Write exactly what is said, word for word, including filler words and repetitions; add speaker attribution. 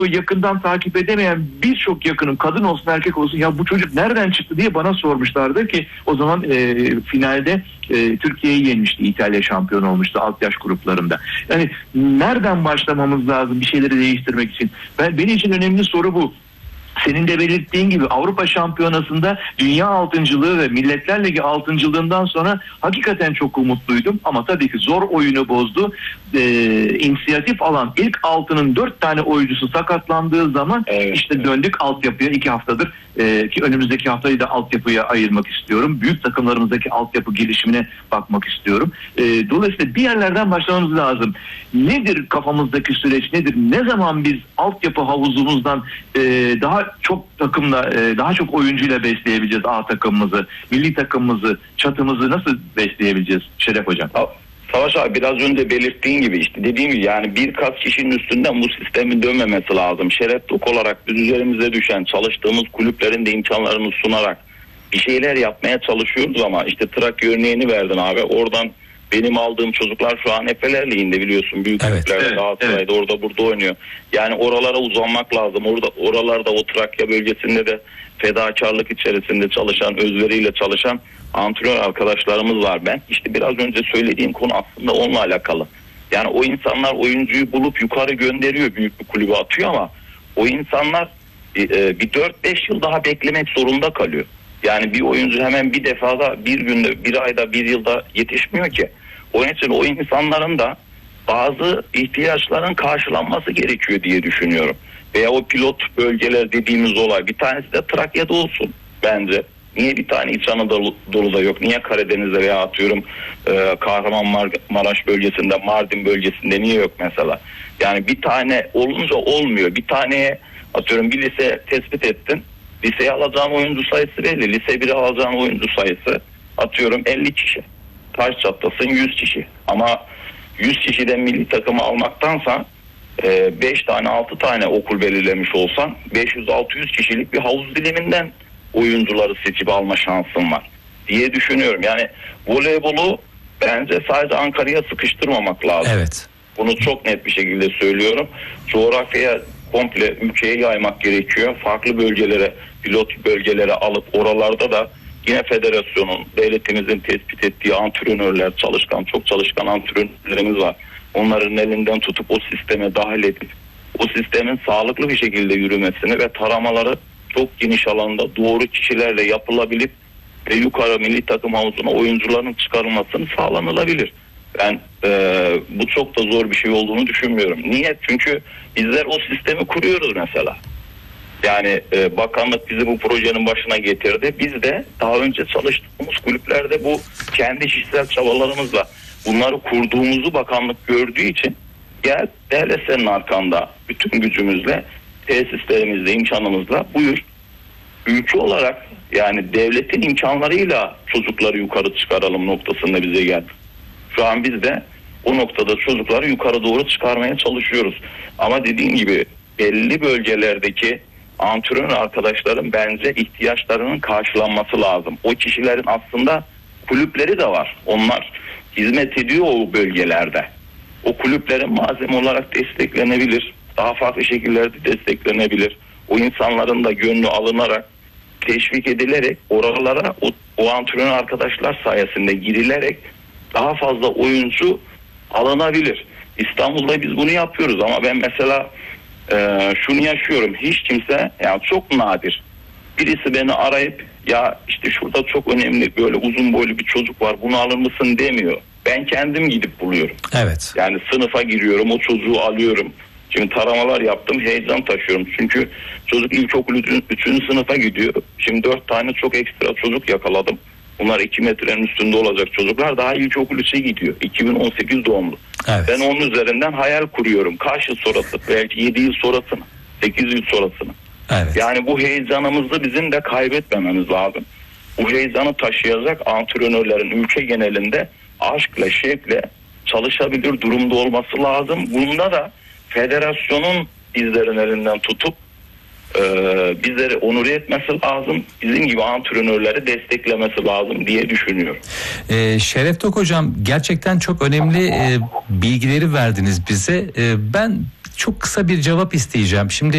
Speaker 1: yakından takip edemeyen birçok yakınım, kadın olsun erkek olsun, ya bu çocuk nereden çıktı diye bana sormuşlardı ki o zaman e, finalde e, Türkiye'yi yenmişti, İtalya şampiyon olmuştu alt yaş gruplarında. Yani nereden başlamamız lazım bir şeyleri değiştirmek için? Ben benim için önemli soru bu. Senin de belirttiğin gibi Avrupa Şampiyonası'nda dünya altıncılığı ve Milletler Ligi altıncılığından sonra hakikaten çok umutluydum. Ama tabii ki zor oyunu bozdu. Ee, inisiyatif alan ilk altının dört tane oyuncusu sakatlandığı zaman evet, işte döndük altyapıya. iki haftadır e, ki önümüzdeki haftayı da altyapıya ayırmak istiyorum. Büyük takımlarımızdaki altyapı gelişimine bakmak istiyorum. E, dolayısıyla bir yerlerden başlamamız lazım. Nedir kafamızdaki süreç, nedir? Ne zaman biz altyapı havuzumuzdan e, daha çok takımla, e, daha çok oyuncuyla besleyebileceğiz A takımımızı, milli takımımızı, çatımızı nasıl besleyebileceğiz Şeref Hocam?
Speaker 2: Savaş abi biraz önce belirttiğin gibi işte dediğim gibi yani birkaç kişinin üstünden bu sistemin dönmemesi lazım. Şeref Tok olarak biz üzerimize düşen çalıştığımız kulüplerin de imkanlarını sunarak bir şeyler yapmaya çalışıyoruz ama işte Trakya örneğini verdin abi. Oradan benim aldığım çocuklar şu an Efeler Ligi'nde biliyorsun. Büyük
Speaker 1: evet,
Speaker 2: kulüplerde
Speaker 1: evet,
Speaker 2: Galatasaray'da evet. Orada burada oynuyor. Yani oralara uzanmak lazım. Orada oralarda o Trakya bölgesinde de fedakarlık içerisinde çalışan, özveriyle çalışan antrenör arkadaşlarımız var. Ben işte biraz önce söylediğim konu aslında onunla alakalı. Yani o insanlar oyuncuyu bulup yukarı gönderiyor, büyük bir kulübe atıyor ama o insanlar bir dört beş yıl daha beklemek zorunda kalıyor. Yani bir oyuncu hemen bir defada, bir günde, bir ayda, bir yılda yetişmiyor ki. Onun için o insanların da bazı ihtiyaçların karşılanması gerekiyor diye düşünüyorum. Veya o pilot bölgeler dediğimiz olay, bir tanesi de Trakya'da olsun bence. Niye bir tane İç Anadolu'da yok? Niye Karadeniz'de veya atıyorum e, Kahramanmaraş bölgesinde, Mardin bölgesinde niye yok mesela? Yani bir tane olunca olmuyor. Bir taneye atıyorum bir lise tespit ettin. Liseye alacağın oyuncu sayısı belli. Lise bire alacağın oyuncu sayısı atıyorum elli kişi. Taş çatlasın yüz kişi. Ama yüz kişiden milli takımı almaktansa beş tane altı tane okul belirlemiş olsan beş yüz altı yüz kişilik bir havuz diliminden oyuncuları seçip alma şansın var diye düşünüyorum. Yani voleybolu bence sadece Ankara'ya sıkıştırmamak lazım.
Speaker 3: Evet.
Speaker 2: Bunu çok net bir şekilde söylüyorum. Coğrafyaya komple ülkeye yaymak gerekiyor. Farklı bölgelere, pilot bölgelere alıp oralarda da yine federasyonun, devletimizin tespit ettiği antrenörler, çalışkan, çok çalışkan antrenörlerimiz var. Onların elinden tutup o sisteme dahil edip o sistemin sağlıklı bir şekilde yürümesini ve taramaları çok geniş alanda doğru kişilerle yapılabilip ve yukarı milli takım havuzuna oyuncuların çıkarılmasını sağlanılabilir. Ben e, bu çok da zor bir şey olduğunu düşünmüyorum. Niye? Çünkü bizler o sistemi kuruyoruz mesela. Yani e, bakanlık bizi bu projenin başına getirdi. Biz de daha önce çalıştığımız kulüplerde bu kendi kişisel çabalarımızla bunları kurduğumuzu bakanlık gördüğü için gel devlet senin arkanda bütün gücümüzle, tesislerimizle, imkanımızla buyur. Ülke olarak yani devletin imkanlarıyla çocukları yukarı çıkaralım noktasında bize geldi. Şu an biz de o noktada çocukları yukarı doğru çıkarmaya çalışıyoruz. Ama dediğim gibi belli bölgelerdeki antrenör arkadaşların bence ihtiyaçlarının karşılanması lazım. O kişilerin aslında kulüpleri de var. Onlar hizmet ediyor o bölgelerde. O kulüplerin malzeme olarak desteklenebilir. Daha farklı şekillerde desteklenebilir. O insanların da gönlü alınarak, teşvik edilerek oralara o, o antrenör arkadaşlar sayesinde girilerek daha fazla oyuncu alınabilir. İstanbul'da biz bunu yapıyoruz ama ben mesela e, şunu yaşıyorum. Hiç kimse, yani çok nadir birisi beni arayıp ya işte şurada çok önemli böyle uzun boylu bir çocuk var, bunu alır mısın demiyor. Ben kendim gidip buluyorum.
Speaker 3: Evet.
Speaker 2: Yani sınıfa giriyorum, o çocuğu alıyorum. Şimdi taramalar yaptım, heyecan taşıyorum. Çünkü çocuk ilkokul üçüncü sınıfa gidiyor. Şimdi dört tane çok ekstra çocuk yakaladım. Bunlar iki metrenin üstünde olacak çocuklar. Daha ilkokul üçe gidiyor. iki bin on sekiz doğumlu.
Speaker 3: Evet.
Speaker 2: Ben onun üzerinden hayal kuruyorum. Kaç yıl sonrası? Belki yedi yıl sonrasını. sekiz yıl sonrasını.
Speaker 3: Evet.
Speaker 2: Yani bu heyecanımızı bizim de kaybetmememiz lazım. Bu heyecanı taşıyacak antrenörlerin ülke genelinde aşkla, şevkle çalışabilir durumda olması lazım. Bunda da federasyonun bizlerin elinden tutup e, bizleri onur etmesi lazım. Bizim gibi antrenörleri desteklemesi lazım diye düşünüyorum.
Speaker 3: Ee, Şeref Tok hocam, gerçekten çok önemli e, bilgileri verdiniz bize. E, ben çok kısa bir cevap isteyeceğim. Şimdi